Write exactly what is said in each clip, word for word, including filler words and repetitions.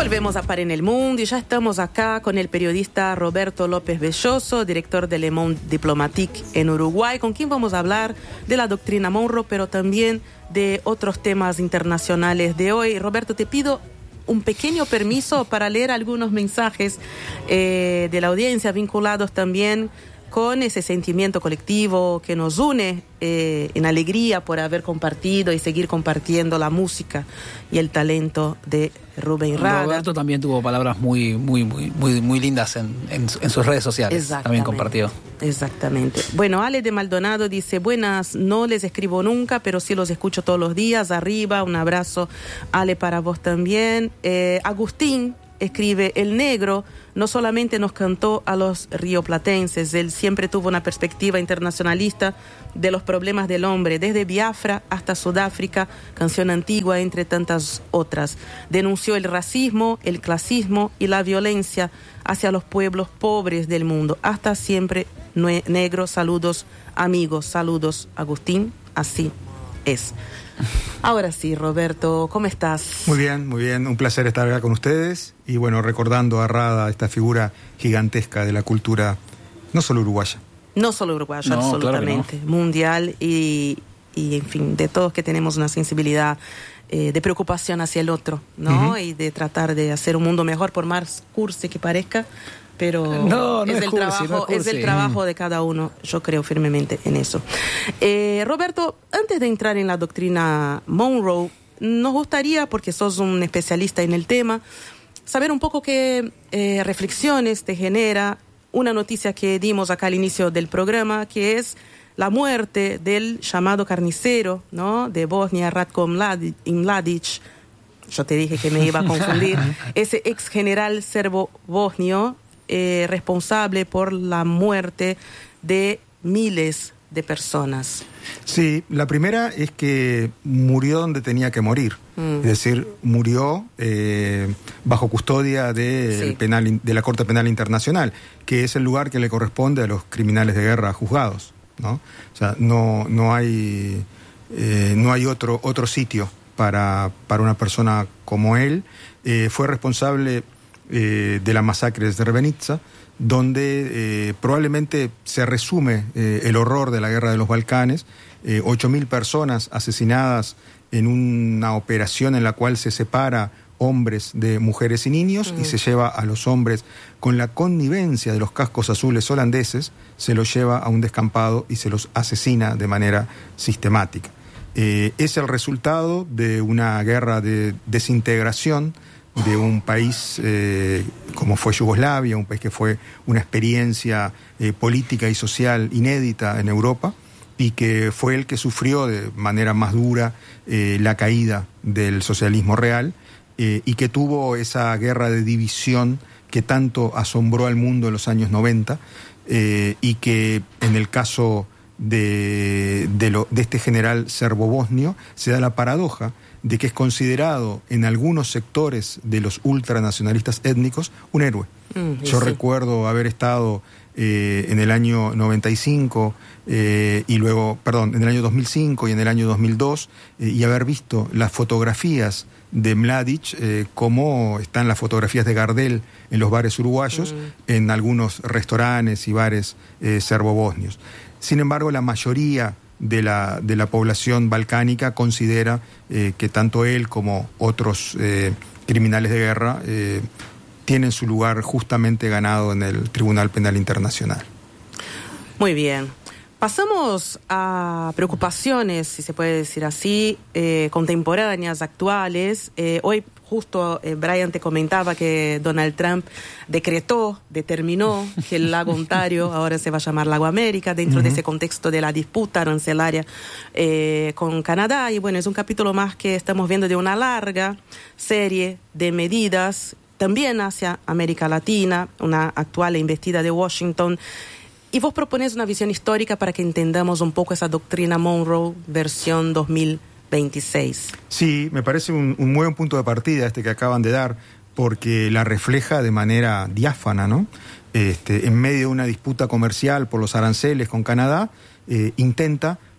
Volvemos a Par en el Mundo y ya estamos acá con el periodista Roberto López Belloso, director de Le Monde Diplomatique en Uruguay, con quien vamos a hablar de la doctrina Monroe, pero también de otros temas internacionales de hoy. Roberto, te pido un pequeño permiso para leer algunos mensajes eh, de la audiencia vinculados también con ese sentimiento colectivo que nos une eh, en alegría por haber compartido y seguir compartiendo la música y el talento de Rubén Rada. Roberto también tuvo palabras muy, muy, muy, muy, muy lindas en, en, en sus redes sociales. También compartió. Exactamente. Bueno, Ale de Maldonado dice: buenas, no les escribo nunca, pero sí los escucho todos los días. Arriba, un abrazo, Ale, para vos también. Eh, Agustín escribe: el negro no solamente nos cantó a los rioplatenses, él siempre tuvo una perspectiva internacionalista de los problemas del hombre, desde Biafra hasta Sudáfrica, Canción Antigua, entre tantas otras. Denunció el racismo, el clasismo y la violencia hacia los pueblos pobres del mundo. Hasta siempre negro. Saludos, amigos. Saludos, Agustín. Así es. Ahora sí, Roberto, ¿cómo estás? Muy bien, muy bien. Un placer estar acá con ustedes. Y bueno, recordando a Rada, esta figura gigantesca de la cultura, no solo uruguaya. No solo uruguaya, no, absolutamente. Claro no. Mundial y, y, en fin, de todos que tenemos una sensibilidad eh, de preocupación hacia el otro, ¿no? Uh-huh. Y de tratar de hacer un mundo mejor, por más cursi que parezca. Pero no, no es, es, el cursi, trabajo, no es, es el trabajo de cada uno. Yo creo firmemente en eso. Eh, Roberto, antes de entrar en la doctrina Monroe, nos gustaría, porque sos un especialista en el tema, saber un poco qué eh, reflexiones te genera una noticia que dimos acá al inicio del programa, que es la muerte del llamado carnicero, ¿no?, de Bosnia, Ratko Mladic. Yo te dije que me iba a confundir. Ese ex general serbo-bosnio, Eh, responsable por la muerte de miles de personas. Sí, la primera es que murió donde tenía que morir. Mm. Es decir, murió eh, bajo custodia de, sí. penal, de la Corte Penal Internacional, que es el lugar que le corresponde a los criminales de guerra juzgados, ¿no? O sea, no, no hay, eh, no hay otro, otro sitio para, para una persona como él. Eh, fue responsable Eh, de las masacres de Srebrenica, donde eh, probablemente se resume eh, el horror de la guerra de los Balcanes. eh, ocho mil personas asesinadas en una operación en la cual se separa hombres de mujeres y niños, mm. y se lleva a los hombres con la connivencia de los cascos azules holandeses, se los lleva a un descampado y se los asesina de manera sistemática. Eh, es el resultado de una guerra de desintegración de un país eh, como fue Yugoslavia, un país que fue una experiencia eh, política y social inédita en Europa, y que fue el que sufrió de manera más dura eh, la caída del socialismo real, eh, y que tuvo esa guerra de división que tanto asombró al mundo en los años noventa, eh, y que en el caso de, de, lo, de este general serbo-bosnio se da la paradoja de que es considerado en algunos sectores de los ultranacionalistas étnicos un héroe. Mm, Yo sí. recuerdo haber estado eh, en el año noventa y cinco eh, y luego, perdón, en el año dos mil cinco y en el año dos mil dos eh, y haber visto las fotografías de Mladic, eh, como están las fotografías de Gardel en los bares uruguayos, mm. en algunos restaurantes y bares eh, serbo-bosnios. Sin embargo, la mayoría de la, de la población balcánica considera eh, que tanto él como otros eh, criminales de guerra eh, tienen su lugar justamente ganado en el Tribunal Penal Internacional. Muy bien. Pasamos a preocupaciones, si se puede decir así, eh, contemporáneas, actuales. Eh, hoy justo eh, Brian te comentaba que Donald Trump decretó, determinó que el lago Ontario ahora se va a llamar Lago América, dentro uh-huh. de ese contexto de la disputa arancelaria eh, con Canadá. Y bueno, es un capítulo más que estamos viendo de una larga serie de medidas, también hacia América Latina, una actual embestida de Washington. Y vos propones una visión histórica para que entendamos un poco esa doctrina Monroe versión dos mil veintiséis. Sí, me parece un, un muy buen punto de partida este que acaban de dar, porque la refleja de manera diáfana, ¿no? Este, en medio de una disputa comercial por los aranceles con Canadá, eh, intenta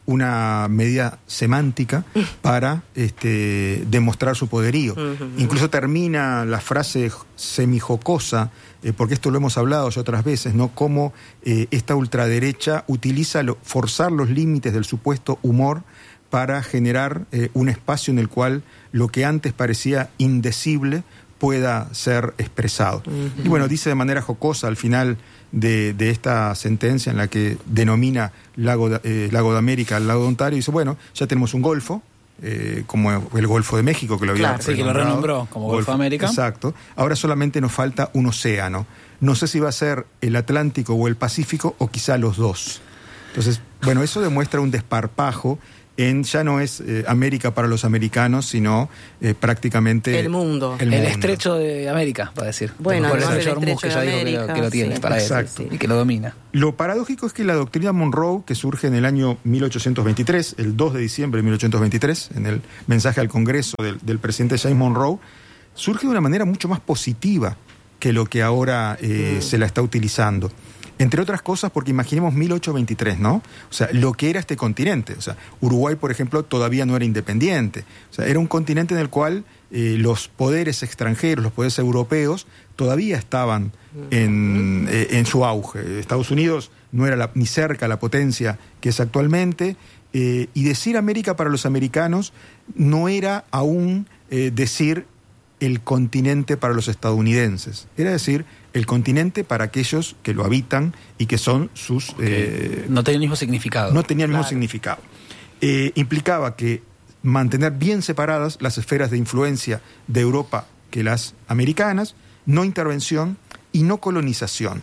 una medida semántica para este, demostrar su poderío. Uh-huh. Incluso termina la frase semijocosa, eh, porque esto lo hemos hablado ya otras veces, ¿no? Cómo eh, esta ultraderecha utiliza lo, forzar los límites del supuesto humor para generar eh, un espacio en el cual lo que antes parecía indecible pueda ser expresado. Uh-huh. Y bueno, dice de manera jocosa al final de, de esta sentencia en la que denomina Lago de, eh, Lago de América al Lago de Ontario, dice, bueno, ya tenemos un golfo, eh, como el Golfo de México, que lo había claro, sí, que lo renombró como Golfo, Golfo de América. Exacto. Ahora solamente nos falta un océano. No sé si va a ser el Atlántico o el Pacífico, o quizá los dos. Entonces, bueno, eso demuestra un desparpajo en, ya no es eh, América para los americanos, sino eh, prácticamente el mundo. El, el estrecho de América, para decir. Bueno, por no, el estrecho Hormuz, que ya dijo que lo, que lo tiene sí. para Exacto. él y que lo domina. Lo paradójico es que la doctrina Monroe, que surge en el año mil ochocientos veintitrés, el dos de diciembre de mil ochocientos veintitrés, en el mensaje al Congreso del, del presidente James Monroe, surge de una manera mucho más positiva que lo que ahora eh, mm. se la está utilizando. Entre otras cosas, porque imaginemos mil ochocientos veintitrés, ¿no? O sea, lo que era este continente. O sea, Uruguay, por ejemplo, todavía no era independiente. O sea, era un continente en el cual eh, los poderes extranjeros, los poderes europeos, todavía estaban en, eh, en su auge. Estados Unidos no era la, ni cerca la potencia que es actualmente. Eh, y decir América para los americanos no era aún eh, decir el continente para los estadounidenses. Era decir, el continente para aquellos que lo habitan y que son sus... Okay. Eh, no tenía el mismo significado. No tenía el claro. mismo significado. Eh, implicaba que mantener bien separadas las esferas de influencia de Europa que las americanas, no intervención y no colonización.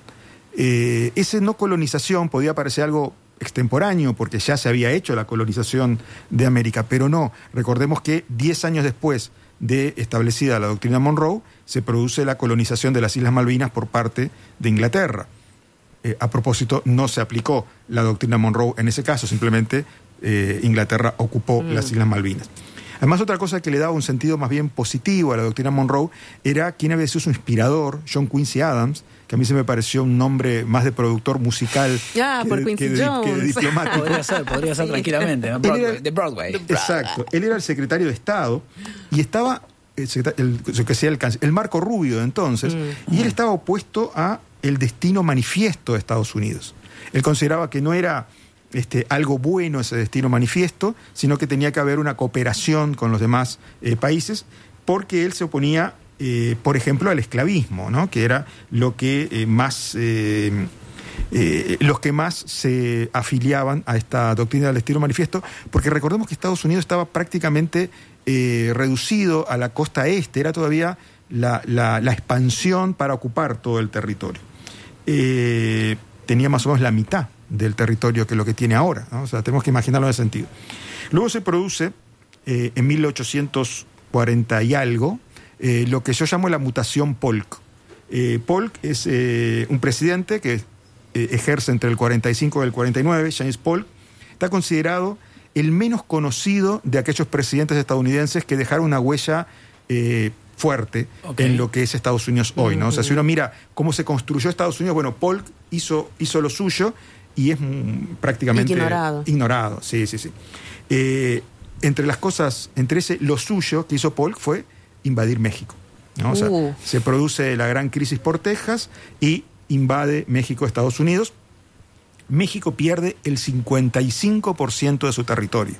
Eh, ese no colonización podía parecer algo extemporáneo porque ya se había hecho la colonización de América, pero no. Recordemos que diez años después de establecida la doctrina Monroe, se produce la colonización de las Islas Malvinas por parte de Inglaterra. Eh, a propósito, no se aplicó la doctrina Monroe en ese caso, simplemente eh, Inglaterra ocupó mm. las Islas Malvinas. Además, otra cosa que le daba un sentido más bien positivo a la doctrina Monroe era quien había sido su inspirador, John Quincy Adams, que a mí se me pareció un nombre más de productor musical ah, que, por de, Quincy que, de, Jones. que de diplomático. Podría ser, podría ser sí. tranquilamente, ¿no? Broadway, era, de Broadway. Exacto. Él era el secretario de Estado y estaba, el, el, el, que sea el, el Marco Rubio de entonces, mm. y él estaba opuesto a el destino manifiesto de Estados Unidos. Él consideraba que no era este, algo bueno ese destino manifiesto, sino que tenía que haber una cooperación con los demás eh, países, porque él se oponía, eh, por ejemplo, al esclavismo, ¿no? Que era lo que eh, más... Eh, Eh, los que más se afiliaban a esta doctrina del destino manifiesto, porque recordemos que Estados Unidos estaba prácticamente eh, reducido a la costa este, era todavía la, la, la expansión para ocupar todo el territorio. Eh, tenía más o menos la mitad del territorio que lo que tiene ahora, ¿no? O sea, tenemos que imaginarlo en ese sentido. Luego se produce, eh, en mil ochocientos cuarenta y algo, eh, lo que yo llamo la mutación Polk. Eh, Polk es eh, un presidente que ejerce entre el cuarenta y cinco y el cuarenta y nueve, James Polk, está considerado el menos conocido de aquellos presidentes estadounidenses que dejaron una huella eh, fuerte okay. en lo que es Estados Unidos hoy, ¿no? Uh-huh. O sea, si uno mira cómo se construyó Estados Unidos, bueno, Polk hizo, hizo lo suyo y es mm, prácticamente ignorado. Ignorado, sí, sí, sí. Eh, entre las cosas, entre ese lo suyo que hizo Polk fue invadir México, ¿no? O sea, uh. se produce la gran crisis por Texas y invade México, Estados Unidos. México pierde el cincuenta y cinco por ciento de su territorio.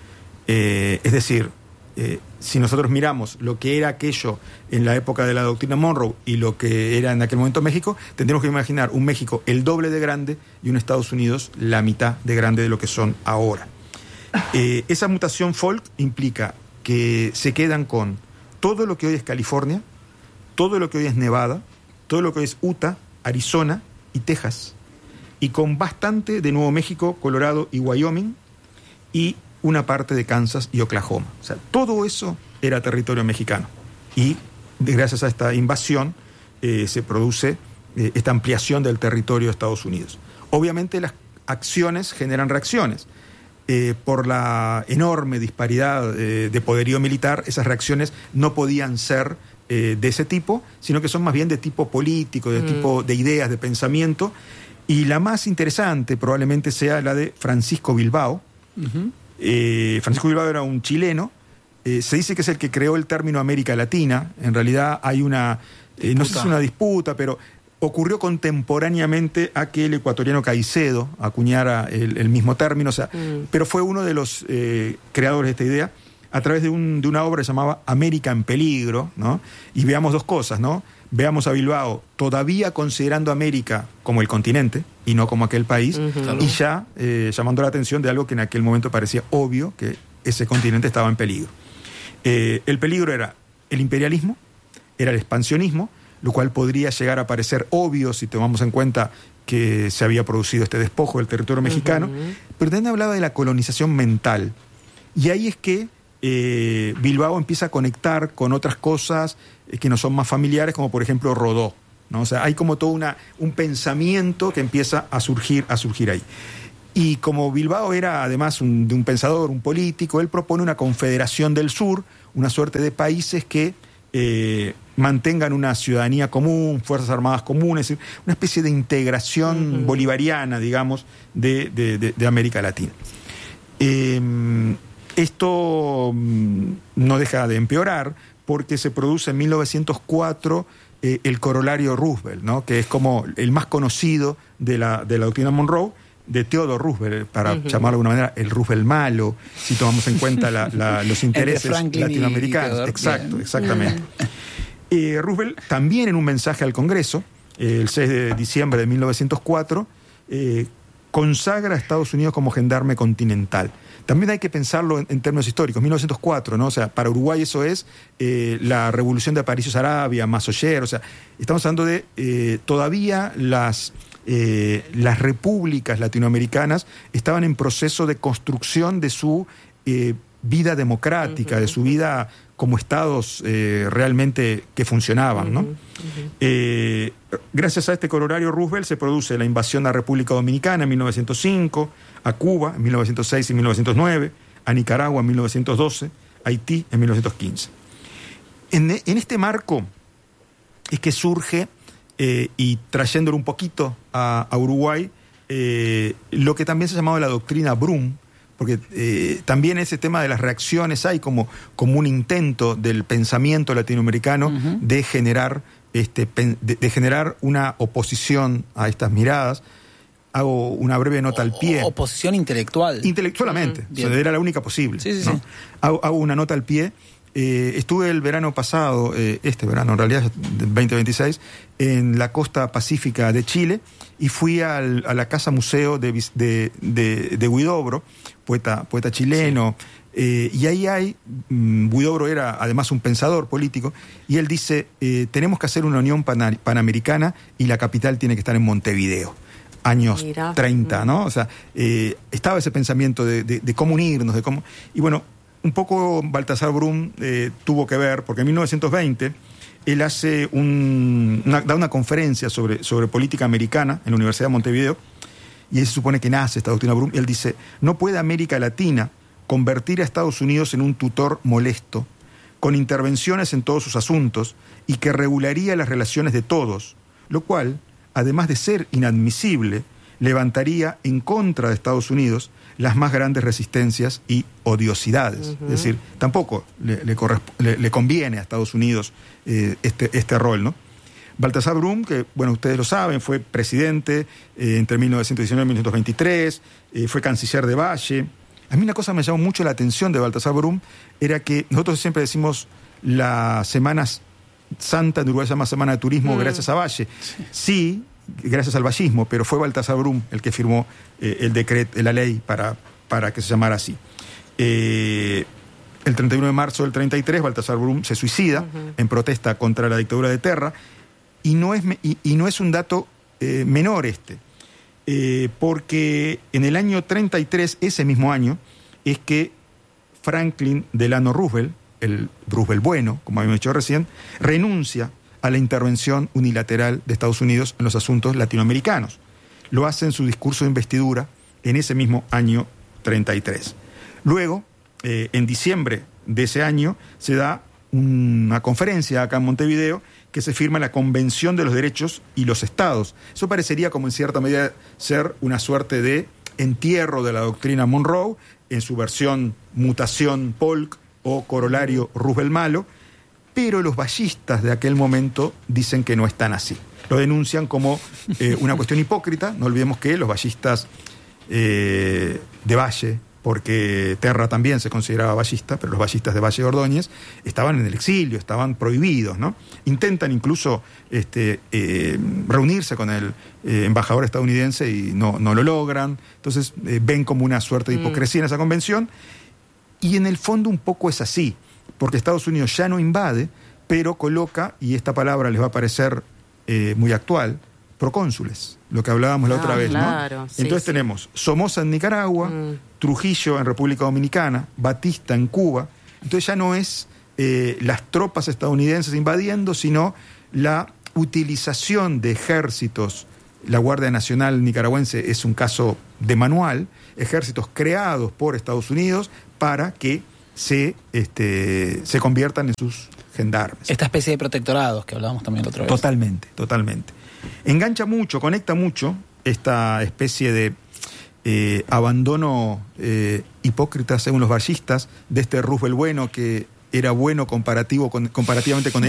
Eh, es decir, eh, si nosotros miramos lo que era aquello en la época de la doctrina Monroe y lo que era en aquel momento México, tendremos que imaginar un México el doble de grande y un Estados Unidos la mitad de grande de lo que son ahora. Eh, esa mutación Polk implica que se quedan con todo lo que hoy es California, todo lo que hoy es Nevada, todo lo que hoy es Utah, Arizona y Texas, y con bastante de Nuevo México, Colorado y Wyoming, y una parte de Kansas y Oklahoma. O sea, todo eso era territorio mexicano. Y gracias a esta invasión eh, se produce eh, esta ampliación del territorio de Estados Unidos. Obviamente las acciones generan reacciones. Eh, por la enorme disparidad eh, de poderío militar, esas reacciones no podían ser Eh, de ese tipo, sino que son más bien de tipo político, de mm. tipo de ideas, de pensamiento, y la más interesante probablemente sea la de Francisco Bilbao, Uh-huh. eh, Francisco Bilbao era un chileno. Eh, se dice que es el que creó el término América Latina. En realidad hay una, eh, no sé si es una disputa, pero ocurrió contemporáneamente a que el ecuatoriano Caicedo acuñara el, el mismo término, o sea, mm. pero fue uno de los eh, creadores de esta idea a través de, un, de una obra que se llamaba América en Peligro, ¿no? Y veamos dos cosas, ¿no? Veamos a Bilbao todavía considerando América como el continente y no como aquel país, uh-huh. y ya eh, llamando la atención de algo que en aquel momento parecía obvio, que ese continente estaba en peligro. Eh, el peligro era el imperialismo, era el expansionismo, lo cual podría llegar a parecer obvio si tomamos en cuenta que se había producido este despojo del territorio mexicano, uh-huh. pero también hablaba de la colonización mental. Y ahí es que eh, Bilbao empieza a conectar con otras cosas eh, que no son más familiares, como por ejemplo Rodó, ¿no? O sea, hay como todo una, un pensamiento que empieza a surgir, a surgir ahí. Y como Bilbao era además un, de un pensador, un político, él propone una confederación del sur, una suerte de países que eh, mantengan una ciudadanía común, fuerzas armadas comunes, una especie de integración uh-huh. bolivariana, digamos, de, de, de, de América Latina. Eh, esto no deja de empeorar porque se produce en mil novecientos cuatro eh, el corolario Roosevelt, ¿no? Que es como el más conocido de la, de la doctrina Monroe, de Theodore Roosevelt, para uh-huh. llamarlo de alguna manera el Roosevelt malo, si tomamos en cuenta la, la, los intereses latinoamericanos. Exacto, bien. exactamente. Uh-huh. Eh, Roosevelt también en un mensaje al Congreso, eh, el seis de diciembre de mil novecientos cuatro, eh, consagra a Estados Unidos como gendarme continental. También hay que pensarlo en, en términos históricos, mil novecientos cuatro, ¿no? O sea, para Uruguay eso es eh, la revolución de Aparicio Saravia, Massoyer, o sea, estamos hablando de eh, todavía las... Eh, las repúblicas latinoamericanas estaban en proceso de construcción de su eh, vida democrática, uh-huh. de su vida como estados eh, realmente que funcionaban, ¿no? Uh-huh. Uh-huh. Eh, gracias a este corolario Roosevelt se produce la invasión a la República Dominicana en mil novecientos cinco, a Cuba en mil novecientos seis y mil novecientos nueve, a Nicaragua en mil novecientos doce, a Haití en mil novecientos quince. En, en este marco es que surge Eh, y trayéndolo un poquito a, a Uruguay, eh, lo que también se ha llamado la doctrina Brum, porque eh, también ese tema de las reacciones hay como, como un intento del pensamiento latinoamericano uh-huh. de generar este, de, de generar una oposición a estas miradas. Hago una breve nota al pie. O, oposición intelectual. Intelectualmente, uh-huh. o sea, era la única posible. Sí, sí, ¿no? sí. Hago, hago una nota al pie. Eh, estuve el verano pasado, eh, este verano en realidad, veinte veintiséis, en la costa pacífica de Chile y fui al, a la casa museo de, de, de, de Huidobro, poeta, poeta chileno, sí. eh, y ahí hay, um, Huidobro era además un pensador político, y él dice, eh, tenemos que hacer una unión pan- panamericana y la capital tiene que estar en Montevideo. Años Mira. treinta, ¿no? O sea, eh, estaba ese pensamiento de, de, de cómo unirnos, de cómo... Y bueno, un poco Baltasar Brum eh, tuvo que ver, porque en mil novecientos veinte él hace un, una, da una conferencia sobre, sobre política americana en la Universidad de Montevideo, y ahí se supone que nace esta doctrina Brum, y él dice, no puede América Latina convertir a Estados Unidos en un tutor molesto, con intervenciones en todos sus asuntos, y que regularía las relaciones de todos, lo cual, además de ser inadmisible, levantaría en contra de Estados Unidos las más grandes resistencias y odiosidades. Uh-huh. Es decir, tampoco le, le, corresp- le, le conviene a Estados Unidos eh, este, este rol, ¿no? Baltasar Brum, que, bueno, ustedes lo saben, fue presidente eh, entre mil novecientos diecinueve y mil novecientos veintitrés, eh, fue canciller de Valle. A mí una cosa que me llamó mucho la atención de Baltasar Brum era que nosotros siempre decimos la Semana Santa en Uruguay se llama Semana de Turismo uh-huh. gracias a Valle. Sí, sí gracias al vallismo, pero fue Baltasar Brum el que firmó eh, el decreto, la ley para, para que se llamara así. Eh, el treinta y uno de marzo del treinta y tres, Baltasar Brum se suicida uh-huh. en protesta contra la dictadura de Terra, y no es, y, y no es un dato eh, menor este, eh, porque en el año treinta y tres, ese mismo año, es que Franklin Delano Roosevelt, el Roosevelt bueno, como habíamos dicho recién, renuncia a la intervención unilateral de Estados Unidos en los asuntos latinoamericanos. Lo hace en su discurso de investidura en ese mismo año treinta y tres. Luego, eh, en diciembre de ese año, se da una conferencia acá en Montevideo que se firma la Convención de los Derechos y los Estados. Eso parecería como en cierta medida ser una suerte de entierro de la doctrina Monroe en su versión mutación Polk o corolario Roosevelt malo, pero los vallistas de aquel momento dicen que no están así. Lo denuncian como eh, una cuestión hipócrita. No olvidemos que los vallistas eh, de Valle, porque Terra también se consideraba vallista, pero los vallistas de Valle de Ordóñez estaban en el exilio, estaban prohibidos, ¿no? Intentan incluso este, eh, reunirse con el eh, embajador estadounidense y no, no lo logran. Entonces eh, ven como una suerte de hipocresía mm. en esa convención. Y en el fondo un poco es así, porque Estados Unidos ya no invade, pero coloca, y esta palabra les va a parecer eh, muy actual, procónsules, lo que hablábamos la ah, otra vez, claro, ¿no? Sí, Entonces sí. tenemos Somoza en Nicaragua, mm. Trujillo en República Dominicana, Batista en Cuba. Entonces ya no es eh, las tropas estadounidenses invadiendo, sino la utilización de ejércitos. La Guardia Nacional nicaragüense es un caso de manual, ejércitos creados por Estados Unidos para que se, este, se conviertan en sus gendarmes. Esta especie de protectorados que hablábamos también la otra vez. Totalmente, totalmente. Engancha mucho, conecta mucho esta especie de eh, abandono eh, hipócrita, según los vallistas, de este Roosevelt bueno que era bueno comparativo con, comparativamente con